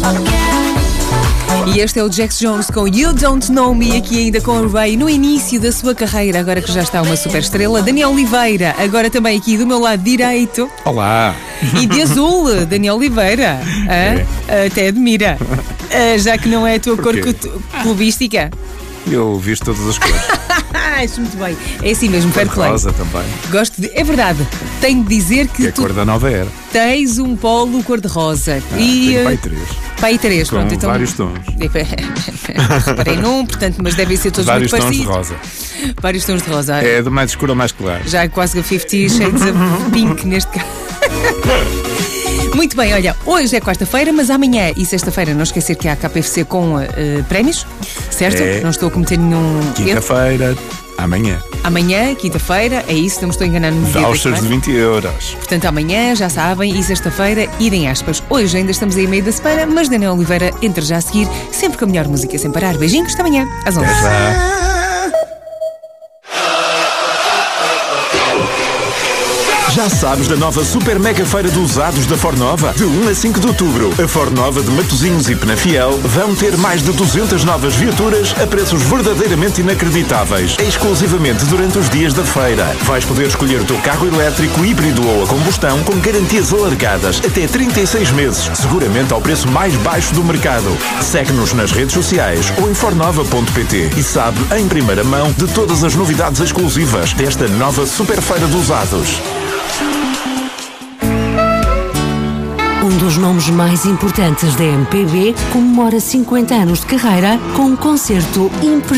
E este é o Jax Jones com You Don't Know Me, aqui ainda com o Ray no início da sua carreira, agora que já está uma super estrela. Daniel Oliveira, agora também aqui do meu lado direito. Olá! E de azul, Daniel Oliveira. Até admira. Já que não é a tua cor clubística. Eu visto todas as cores. Acho muito bem. É assim mesmo, fair play. Rosa também. Gosto de... É verdade. Tenho de dizer que é a cor da nova era. Tens um polo cor-de-rosa. Tenho pai 3. Pai 3, com pronto. Então... vários tons. Reparei num, portanto, mas devem ser todos vários muito tons parecidos. de rosa. Vários tons de rosa. É do mais escuro ao mais claro. Já quase 50 Shades of Pink neste caso. Muito bem, olha, hoje é quarta-feira, mas amanhã e sexta-feira não esquecer que há a KPFC com prémios, certo? Não estou a cometer nenhum erro. Quinta-feira, amanhã. Amanhã, quinta-feira, é isso, não me estou enganando no dia. Vouchers de 20 euros. Portanto, amanhã, já sabem, e sexta-feira, idem aspas. Hoje ainda estamos aí meio da semana, mas Daniel Oliveira entra já a seguir, sempre com a melhor música sem parar. Beijinhos, até amanhã, às 11. Até já. Já sabes da nova Super Mega Feira dos Usados da Fornova? De 1 a 5 de outubro, a Fornova de Matosinhos e Penafiel vão ter mais de 200 novas viaturas a preços verdadeiramente inacreditáveis, exclusivamente durante os dias da feira. Vais poder escolher o teu carro elétrico, híbrido ou a combustão com garantias alargadas até 36 meses, seguramente ao preço mais baixo do mercado. Segue-nos nas redes sociais ou em fornova.pt e sabe em primeira mão de todas as novidades exclusivas desta nova Super Feira dos Usados. Um dos nomes mais importantes da MPB comemora 50 anos de carreira com um concerto impressionante.